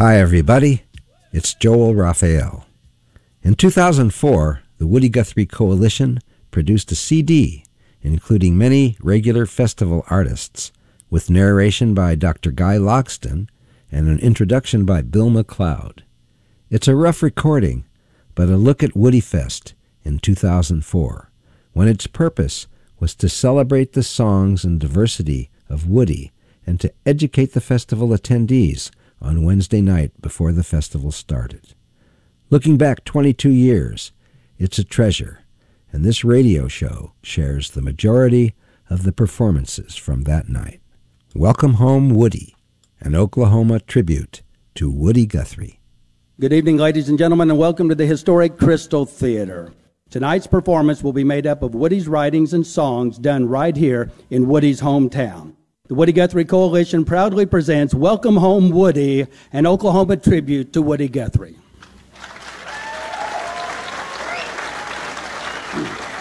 Hi, everybody. It's Joel Raphael. In 2004, the Woody Guthrie Coalition produced a CD including many regular festival artists, with narration by Dr. Guy Loxton and an introduction by Bill McLeod. It's a rough recording, but a look at Woody Fest in 2004, when its purpose was to celebrate the songs and diversity of Woody and to educate the festival attendees on Wednesday night before the festival started. Looking back 22 years, it's a treasure, and this radio show shares the majority of the performances from that night. Welcome Home, Woody, an Oklahoma tribute to Woody Guthrie. Good evening, ladies and gentlemen, and welcome to the historic Crystal Theater. Tonight's performance will be made up of Woody's writings and songs done right here in Woody's hometown. The Woody Guthrie Coalition proudly presents Welcome Home, Woody, an Oklahoma tribute to Woody Guthrie.